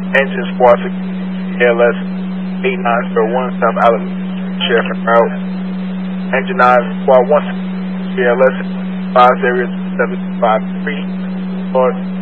Engine Squad ALS 8901 South Alabama Sheriff en route. Engine 9 Squad 1 ALS 5 area 753 North